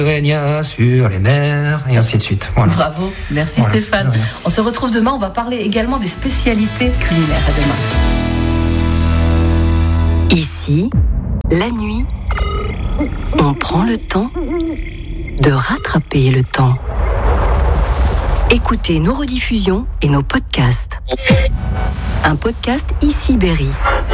Régna sur les mers, et ainsi de suite. Voilà. Bravo, merci Voilà. Stéphane. On se retrouve demain, on va parler également des spécialités culinaires. À demain. Ici, la nuit, on prend le temps de rattraper le temps. Écoutez nos rediffusions et nos podcasts. Un podcast Ici Berry.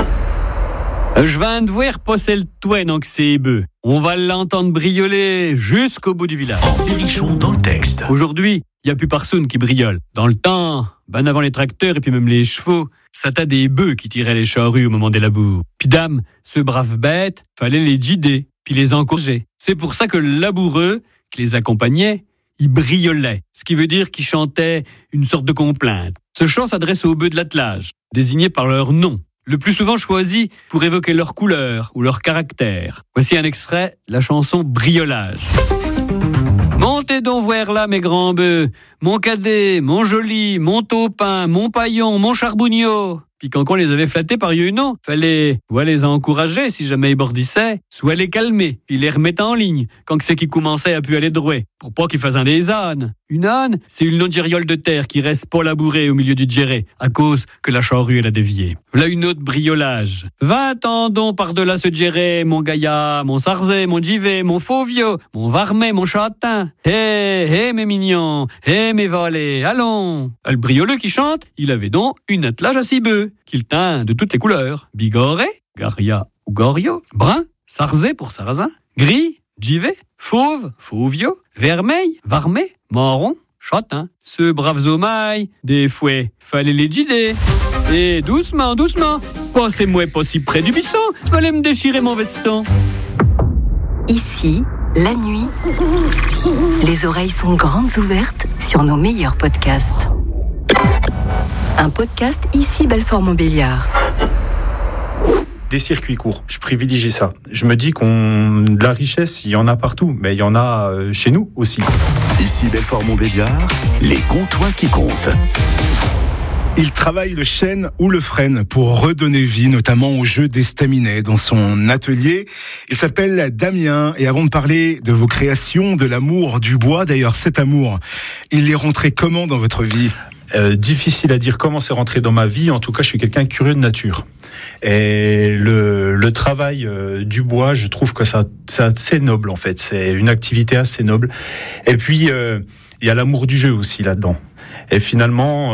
Je viens de voir passer le toit donc c'est bœuf. On va l'entendre brioler jusqu'au bout du village. En Berrichon dans le texte. Aujourd'hui, il n'y a plus personne qui briole. Dans le temps, ben avant les tracteurs et puis même les chevaux, ça t'a des bœufs qui tiraient les charrues au moment des labours. Puis dame, ce brave bête, fallait les guider, puis les encourager. C'est pour ça que le laboureux, qui les accompagnait, il briolait. Ce qui veut dire qu'il chantait une sorte de complainte. Ce chant s'adresse aux bœufs de l'attelage, désignés par leur nom, le plus souvent choisi pour évoquer leur couleur ou leur caractère. Voici un extrait de la chanson Briolage. Montez donc voir là, mes grands bœufs, mon cadet, mon joli, mon taupin, mon paillon, mon charbonniot. Puis quand on les avait flattés par non, fallait soit les encourager si jamais ils bordissaient, soit les calmer, puis les remettre en ligne quand c'est qu'ils commençaient à pu aller droit, pour pas qu'ils fassent un des ânes. Une âne, c'est une longériole de terre qui reste pas labourée au milieu du djéré, à cause que la charrue elle a dévié. Voilà une autre briolage. 20 ans donc par-delà ce djéré, mon gaillard, mon sarzé, mon jivé, mon fauvio, mon varmet, mon châtain. Hé, mes mignons, hé, mes valets, allons. Le brioleux qui chante, il avait donc une attelage à 6 bœufs, qu'il tint de toutes les couleurs. Bigorré, garia ou gorio, brun, sarzé pour sarrasin, gris, jivé, fauve, fauvio, vermeil, varmet, marron, châtain. Ce braves omailles, des fouets, fallait les guider. Et doucement, doucement, passez-moi pas si près du buisson, fallait me déchirer mon veston. Ici, la nuit, les oreilles sont grandes ouvertes sur nos meilleurs podcasts. Un podcast Ici Belfort-Montbéliard. Des circuits courts, je privilégie ça. Je me dis de la richesse, il y en a partout, mais il y en a chez nous aussi. Ici Belfort-Montbéliard, les comptoirs qui comptent. Il travaille le chêne ou le frêne pour redonner vie, notamment au jeu d'estaminet dans son atelier. Il s'appelle Damien, et avant de parler de vos créations, de l'amour du bois, d'ailleurs cet amour, il est rentré comment dans votre vie ? Difficile à dire comment c'est rentré dans ma vie. En tout cas, je suis quelqu'un curieux de nature. Et le travail du bois, je trouve que c'est assez noble en fait. C'est une activité assez noble. Et puis, il y a l'amour du jeu aussi là-dedans. Et finalement,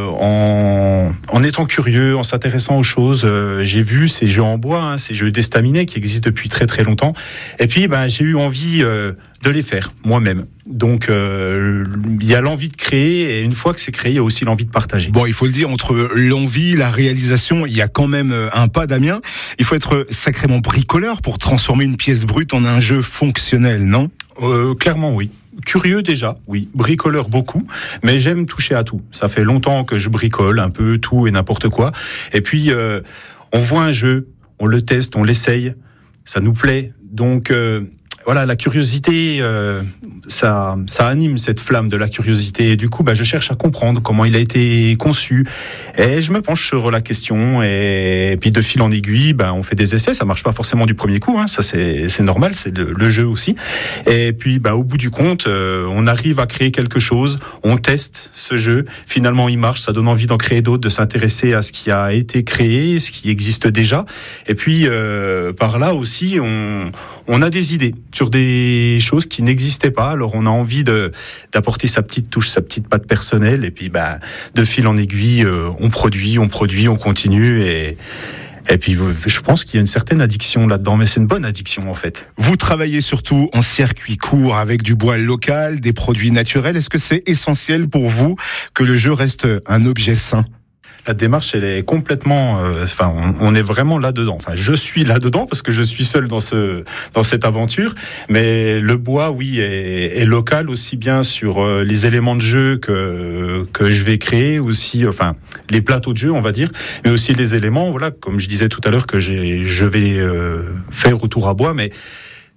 en étant curieux, en s'intéressant aux choses, j'ai vu ces jeux en bois, ces jeux d'estaminet qui existent depuis très très longtemps. Et puis, j'ai eu envie de les faire moi-même. Donc, il y a l'envie de créer, et une fois que c'est créé, il y a aussi l'envie de partager. Bon, il faut le dire, entre l'envie, la réalisation, il y a quand même un pas, Damien. Il faut être sacrément bricoleur pour transformer une pièce brute en un jeu fonctionnel, non ? Clairement, oui. Curieux déjà, oui. Bricoleur beaucoup, mais j'aime toucher à tout. Ça fait longtemps que je bricole un peu tout et n'importe quoi. Et puis, on voit un jeu, on le teste, on l'essaye, ça nous plaît. Donc, voilà, la curiosité, ça anime cette flamme de la curiosité. Et du coup, je cherche à comprendre comment il a été conçu. Et je me penche sur la question. Et puis, de fil en aiguille, on fait des essais. Ça marche pas forcément du premier coup. Ça, c'est normal. C'est le jeu aussi. Et puis, au bout du compte, on arrive à créer quelque chose. On teste ce jeu. Finalement, il marche. Ça donne envie d'en créer d'autres, de s'intéresser à ce qui a été créé, ce qui existe déjà. Et puis, par là aussi, on a des idées sur des choses qui n'existaient pas. Alors on a envie d'apporter sa petite touche, sa petite patte personnelle, et puis de fil en aiguille, on produit, on continue, et puis je pense qu'il y a une certaine addiction là-dedans, mais c'est une bonne addiction en fait. Vous travaillez surtout en circuit court avec du bois local, des produits naturels. Est-ce que c'est essentiel pour vous que le jeu reste un objet sain ? La démarche, elle est complètement... on est vraiment là-dedans. Enfin, je suis là-dedans parce que je suis seul dans cette aventure. Mais le bois, oui, est local aussi bien sur les éléments de jeu que je vais créer aussi, les plateaux de jeu, on va dire, mais aussi les éléments, voilà, comme je disais tout à l'heure, que je vais faire autour à bois. Mais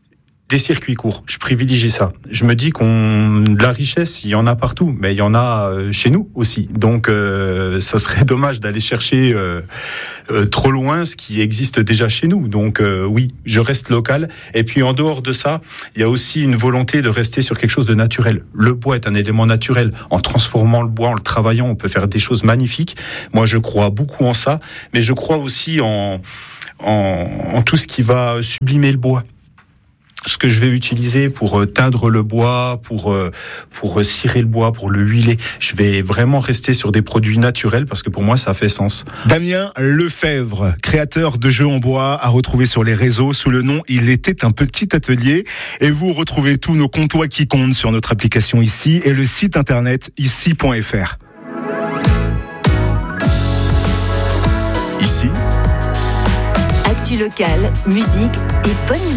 des circuits courts. Je privilégie ça. Je me dis de la richesse, il y en a partout, mais il y en a chez nous aussi. Donc, ça serait dommage d'aller chercher trop loin ce qui existe déjà chez nous. Donc, oui, je reste local. Et puis, en dehors de ça, il y a aussi une volonté de rester sur quelque chose de naturel. Le bois est un élément naturel. En transformant le bois, en le travaillant, on peut faire des choses magnifiques. Moi, je crois beaucoup en ça, mais je crois aussi en tout ce qui va sublimer le bois. Ce que je vais utiliser pour teindre le bois, pour cirer le bois, pour le huiler. Je vais vraiment rester sur des produits naturels parce que pour moi, ça fait sens. Damien Lefebvre, créateur de jeux en bois, à retrouver sur les réseaux sous le nom Il était un petit atelier. Et vous retrouvez tous nos comptoirs qui comptent sur notre application ici et le site internet ici.fr. Ici, Actu locale, musique et bonne humeur.